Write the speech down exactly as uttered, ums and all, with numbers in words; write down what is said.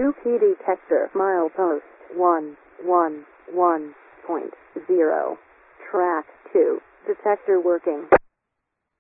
U P detector milepost one one one point zero. Track two detector working.